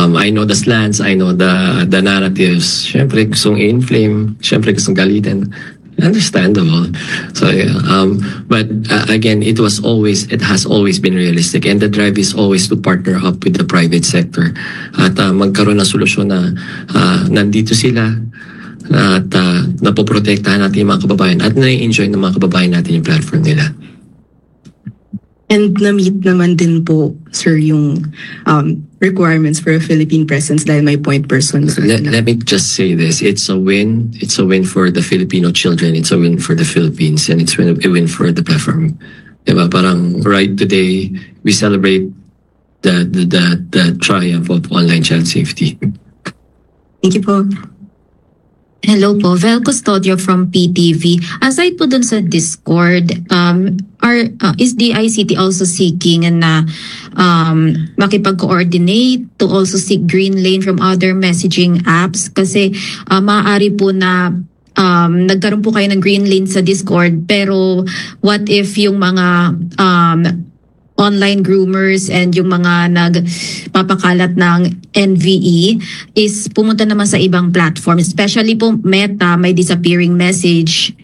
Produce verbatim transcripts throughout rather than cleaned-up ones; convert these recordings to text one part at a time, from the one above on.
Um, I know the slants, I know the the narratives. Siyempre gustong inflame, siyempre gustong galitin. Understandable. So yeah, um, but uh, again, it was always, it has always been realistic, and the drive is always to partner up with the private sector at uh, magkaroon ng solusyon na uh, nandito sila at uh, napoprotektahan natin yung mga kababayan at na-enjoy ng mga kababayan natin yung platform nila. And na-meet naman din po, sir, yung um, requirements for a Philippine presence dahil may point person. Let, let me just say this. It's a win. It's a win for the Filipino children. It's a win for the Philippines. And it's a win for the platform. Diba? Parang right today, we celebrate the, the, the, the triumph of online child safety. Thank you po. Hello po, Vel Custodio from P T V. Aside po dun sa Discord, um, are, uh, is the I C T also seeking na um, makipag-coordinate to also seek green lane from other messaging apps? Kasi uh, maaari po na um, nagkaroon po kayo ng green lane sa Discord, pero what if yung mga um, online groomers and yung mga nagpapakalat ng N V E is pumunta naman sa ibang platform, especially po Meta, may disappearing message.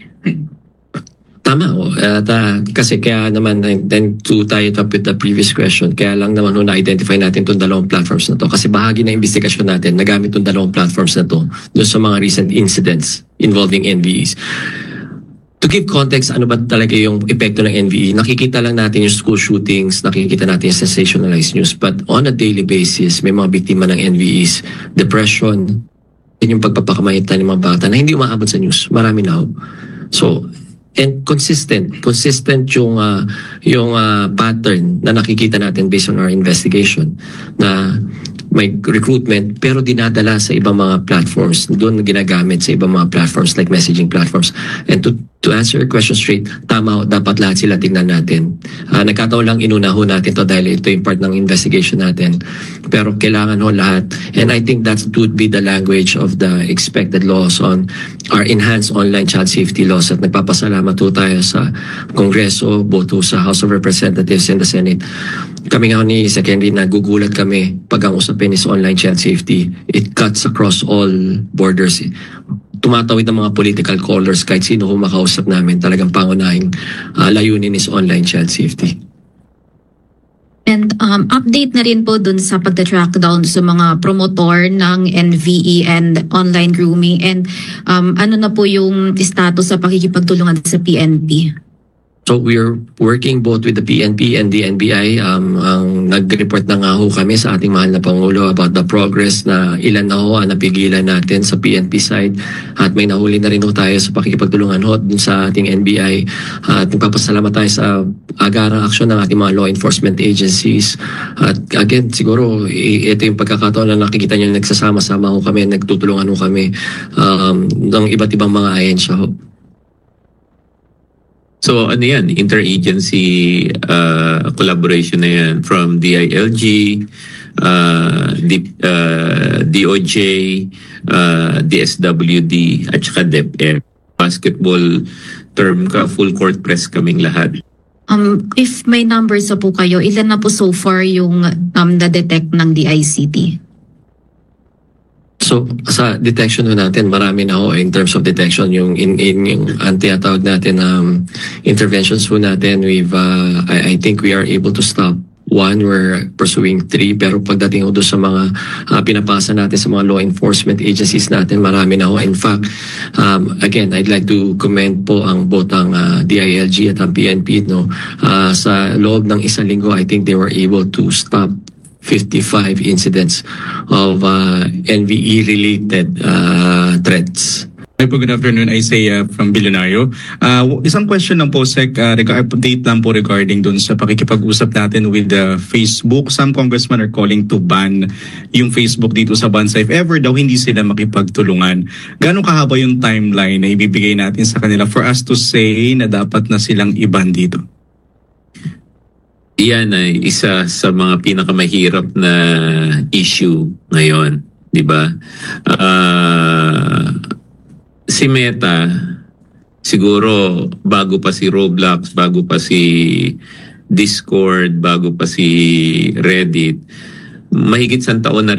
Tama o. At, uh, kasi kaya naman, then to tie it up with the previous question, kaya lang naman ho na-identify natin itong dalawang platforms na to. Kasi bahagi na investigasyon natin, nagamit itong dalawang platforms na to doon sa mga recent incidents involving N V Es. To give context, ano ba talaga yung epekto ng N V E? Nakikita lang natin yung school shootings, nakikita natin yung sensationalized news. But on a daily basis, may mga biktima ng N V Es, depression, yun yung pagpapakamahitan ng mga bata na hindi umaabot sa news. Marami na ho. So, and consistent, consistent yung, uh, yung uh, pattern na nakikita natin based on our investigation na may recruitment pero dinadala sa ibang mga platforms, doon ginagamit sa ibang mga platforms like messaging platforms. And to to answer your question straight, tama, dapat lahat sila tingnan natin. Uh, nagkataon lang inuna ho natin to dahil ito yung part ng investigation natin. Pero kailangan ho lahat. And I think that would be the language of the expected laws on our enhanced online child safety laws. At nagpapasalamat ho tayo sa Kongreso, both ho sa House of Representatives and the Senate. Kami nga ni Secretary, nagugulat kami pag ang usapin is online child safety. It cuts across all borders. Tumatawid ng mga political colors kahit sino kung makausap namin. Talagang pangunahing uh, layunin is online child safety. And um, update na rin po dun sa pagta-track down sa mga promotor ng N V E and online grooming. And um, ano na po yung status sa pakikipagtulungan sa P N P? So we're working both with the P N P and the N B I. Um, ang nag-report na nga ho kami sa ating mahal na Pangulo about the progress na ilan na ho ang napigilan natin sa P N P side. At may nahuli na rin ho tayo sa pakikipagtulungan ho din sa ating N B I. At nagpapasalamat tayo sa agarang aksyon ng ating mga law enforcement agencies. At again, siguro ito yung pagkakataon na nakikita nyo nagsasama-sama ho kami, nagtutulungan ho kami um, ng iba't ibang mga ahensya ho. So ano yan, interagency uh, collaboration na yan from D I L G, uh, D, uh, D O J, uh, D S W D at saka DepEd. Basketball term ka, full court press kaming lahat. Um, if may numbers na po kayo, ilan na po so far yung um, na-detect ng D I C T? So sa detection ho natin, marami na ho in terms of detection. Yung in, in yung anti-atawag natin um, interventions ho natin, we've uh, I, I think we are able to stop one, we're pursuing three, pero pagdating ho doon sa mga uh, pinapasa natin sa mga law enforcement agencies natin, marami na ho. In fact, um, again, I'd like to commend po ang both ang uh, D I L G at ang P N P, no? Uh, sa loob ng isang linggo, I think they were able to stop fifty-five incidents of uh, N V E-related uh, threats. Hi po, good afternoon. Isaiah from Billionario. Uh, isang question lang po, Sec, uh, update lang po regarding dun sa pakikipag-usap natin with uh, Facebook. Some congressmen are calling to ban yung Facebook dito sa bansa. If ever daw hindi sila makipagtulungan, gano'ng kahaba yung timeline na ibibigay natin sa kanila for us to say na dapat na silang iban dito? Yan ay isa sa mga pinakamahirap na issue ngayon, di ba? Uh, si Meta, siguro bago pa si Roblox, bago pa si Discord, bago pa si Reddit, mahigit sa taon na